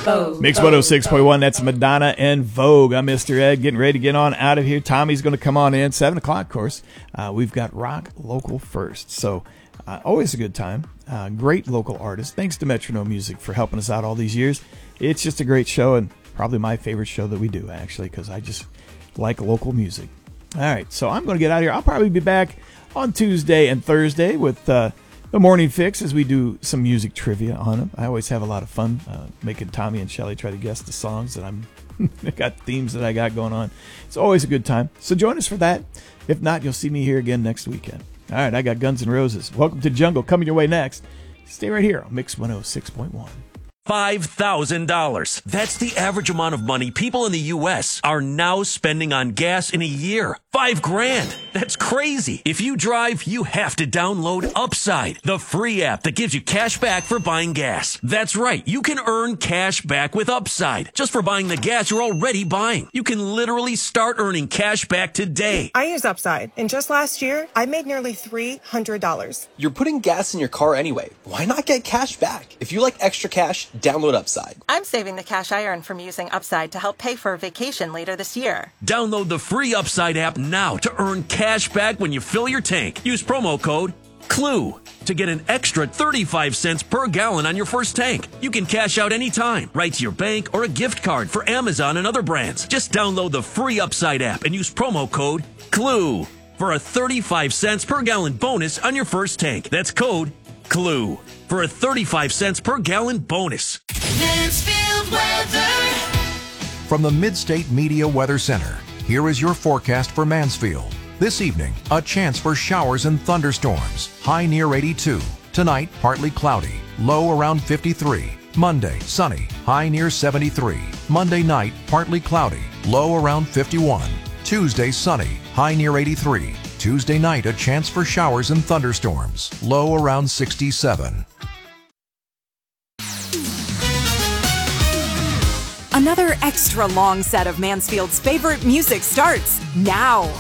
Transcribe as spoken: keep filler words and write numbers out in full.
Vogue. Mix one oh six point one, that's Madonna and Vogue. I'm Mister Ed, getting ready to get on out of here. Tommy's going to come on in, seven o'clock, of course. Uh, we've got Rock Local First, so uh, always a good time. Uh, great local artists. Thanks to Metronome Music for helping us out all these years. It's just a great show, and probably my favorite show that we do, actually, because I just like local music. All right, so I'm going to get out of here. I'll probably be back on Tuesday and Thursday with uh, the Morning Fix as we do some music trivia on them. I always have a lot of fun uh, making Tommy and Shelly try to guess the songs that I'm I got themes that I got going on. It's always a good time. So join us for that. If not, you'll see me here again next weekend. All right, I got Guns N' Roses. Welcome to Jungle coming your way next. Stay right here on Mix one oh six point one. five thousand dollars. That's the average amount of money people in the U S are now spending on gas in a year. Five grand. That's crazy. If you drive, you have to download Upside, the free app that gives you cash back for buying gas. That's right. You can earn cash back with Upside just for buying the gas you're already buying. You can literally start earning cash back today. I use Upside, and just last year, I made nearly three hundred dollars. You're putting gas in your car anyway. Why not get cash back? If you like extra cash, download Upside. I'm saving the cash I earn from using Upside to help pay for a vacation later this year. Download the free Upside app now to earn cash back when you fill your tank. Use promo code CLUE to get an extra thirty-five cents per gallon on your first tank. You can cash out anytime, right to your bank or a gift card for Amazon and other brands. Just download the free Upside app and use promo code CLUE for a thirty-five cents per gallon bonus on your first tank. That's code CLUE for a thirty-five cents per gallon bonus. Mansfield weather. From the Midstate Media Weather Center, here is your forecast for Mansfield. This evening, a chance for showers and thunderstorms. High near eighty-two. Tonight, partly cloudy. Low around fifty-three. Monday, sunny. High near seventy-three. Monday night, partly cloudy. Low around fifty-one. Tuesday, sunny. High near eighty-three. Tuesday night, a chance for showers and thunderstorms. Low around sixty-seven. Another extra long set of Mansfield's favorite music starts now.